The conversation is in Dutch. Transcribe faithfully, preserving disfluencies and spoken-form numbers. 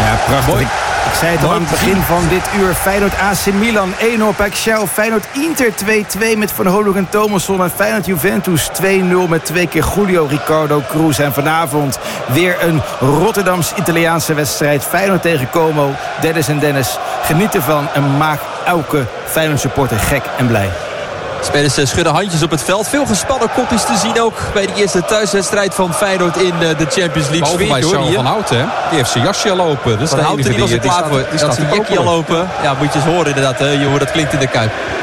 Ja, prachtig. Mooi. Ik zei het al aan het begin van dit uur. Feyenoord A C Milan één nul Paixão. Feyenoord Inter twee twee met Van Hooydonk en Thomasson. En Feyenoord Juventus twee nul met twee keer Julio Ricardo Cruz. En vanavond weer een Rotterdams-Italiaanse wedstrijd. Feyenoord tegen Como. Dennis en Dennis. Geniet ervan en maak elke Feyenoord supporter gek en blij. Spelers schudden handjes op het veld. Veel gespannen kopjes te zien ook bij de eerste thuiswedstrijd van Feyenoord in de Champions League. Behalve bij Zo van Houten, hè? Die heeft zijn jasje al lopen. Dat is Van de Houten enige die was er die, klaar die voor. staat, die Dat staat is te een jekkie al popelen. lopen. Ja, moet je eens horen inderdaad. Hè? Je hoort dat klinkt in de Kuip.